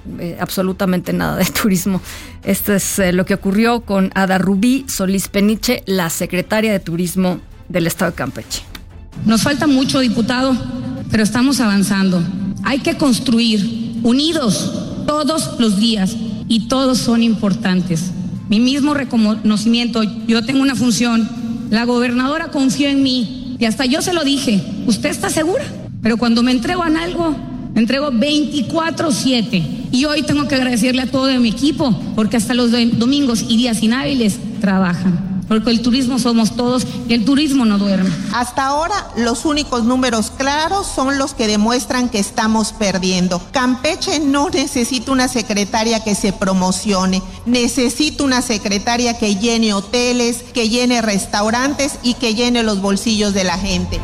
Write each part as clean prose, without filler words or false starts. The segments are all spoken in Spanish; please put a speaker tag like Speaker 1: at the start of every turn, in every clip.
Speaker 1: absolutamente nada de turismo. Esto es lo que ocurrió con Ada Rubí Solís Peniche, la secretaria de Turismo del Estado de Campeche.
Speaker 2: Nos falta mucho, diputado, pero estamos avanzando. Hay que construir, unidos, todos los días, y todos son importantes. Mi mismo reconocimiento, yo tengo una función, la gobernadora confió en mí, y hasta yo se lo dije, ¿usted está segura? Pero cuando me entrego en algo, me entrego 24/7, y hoy tengo que agradecerle a todo mi equipo, porque hasta los domingos y días inhábiles trabajan. Porque el turismo somos todos y el turismo no duerme.
Speaker 3: Hasta ahora los únicos números claros son los que demuestran que estamos perdiendo. Campeche no necesita una secretaria que se promocione, necesita una secretaria que llene hoteles, que llene restaurantes y que llene los bolsillos de la gente.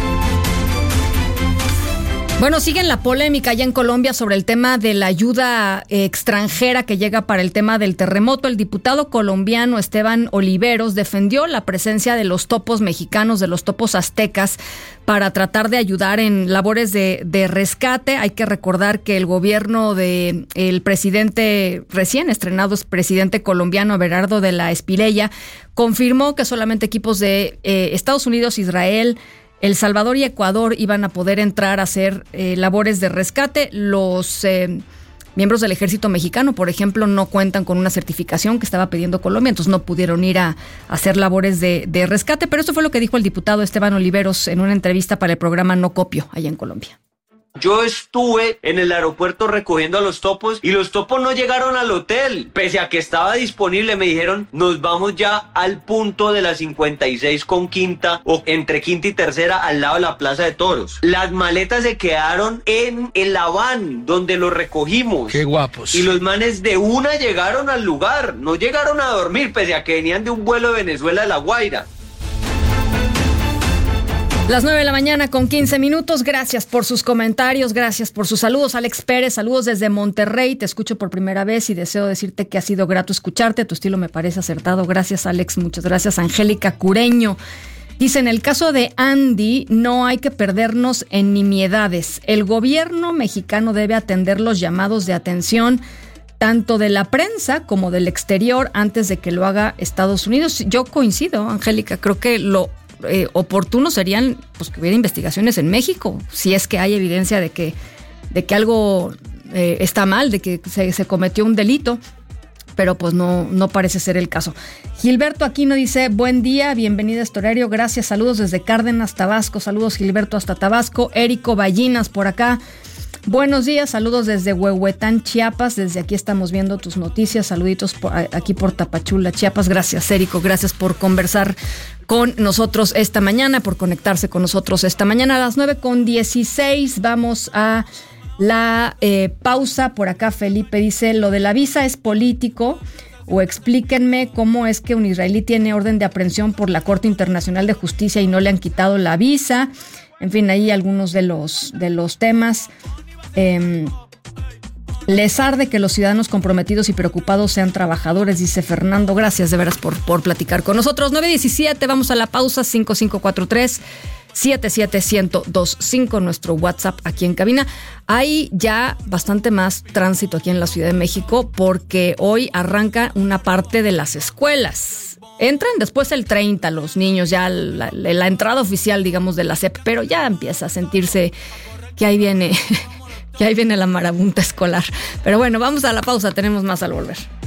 Speaker 1: Bueno, sigue la polémica allá en Colombia sobre el tema de la ayuda extranjera que llega para el tema del terremoto. El diputado colombiano Esteban Oliveros defendió la presencia de los topos mexicanos, de los topos aztecas, para tratar de ayudar en labores de rescate. Hay que recordar que el gobierno del presidente, recién estrenado presidente colombiano, Abelardo de la Espriella, confirmó que solamente equipos de Estados Unidos, Israel, El Salvador y Ecuador iban a poder entrar a hacer labores de rescate. Los miembros del ejército mexicano, por ejemplo, no cuentan con una certificación que estaba pidiendo Colombia, entonces no pudieron ir a hacer labores de rescate. Pero esto fue lo que dijo el diputado Esteban Oliveros en una entrevista para el programa No Copio, allá en Colombia.
Speaker 4: Yo estuve en el aeropuerto recogiendo a los topos y los topos no llegaron al hotel. Pese a que estaba disponible, me dijeron, nos vamos ya al punto de la 56 con Quinta, o entre Quinta y Tercera, al lado de la Plaza de Toros. Las maletas se quedaron en la van donde los recogimos.
Speaker 5: ¡Qué guapos!
Speaker 4: Y los manes de una llegaron al lugar, no llegaron a dormir, pese a que venían de un vuelo de Venezuela a La Guaira.
Speaker 1: Las 9:15 a.m. Gracias por sus comentarios, gracias por sus saludos. Alex Pérez, saludos desde Monterrey. Te escucho por primera vez y deseo decirte que ha sido grato escucharte. Tu estilo me parece acertado. Gracias, Alex. Muchas gracias. Angélica Cureño dice, en el caso de Andy, no hay que perdernos en nimiedades. El gobierno mexicano debe atender los llamados de atención tanto de la prensa como del exterior antes de que lo haga Estados Unidos. Yo coincido, Angélica. Creo que lo oportuno serían pues que hubiera investigaciones en México, si es que hay evidencia de que algo está mal, de que se cometió un delito, pero pues no parece ser el caso. Gilberto Aquino dice, buen día, bienvenida a este horario, gracias, saludos desde Cárdenas, Tabasco, saludos Gilberto hasta Tabasco. Érico Ballinas por acá, buenos días, saludos desde Huehuetán, Chiapas, desde aquí estamos viendo tus noticias, saluditos aquí por Tapachula, Chiapas. Gracias, Érico, gracias por conversar con nosotros esta mañana, por conectarse con nosotros esta mañana. A las 9:16 vamos a la pausa. Por acá Felipe dice, lo de la visa es político, o explíquenme cómo es que un israelí tiene orden de aprehensión por la Corte Internacional de Justicia y no le han quitado la visa. En fin, ahí algunos de los temas. Les arde que los ciudadanos comprometidos y preocupados sean trabajadores, dice Fernando. Gracias de veras por platicar con nosotros. 9:17, vamos a la pausa. 5543-77125, nuestro WhatsApp aquí en cabina. Hay ya bastante más tránsito aquí en la Ciudad de México porque hoy arranca una parte de las escuelas. Entran después el 30 los niños, ya la entrada oficial, digamos, de la SEP, pero ya empieza a sentirse que ahí viene la marabunta escolar. Pero bueno, vamos a la pausa, tenemos más al volver.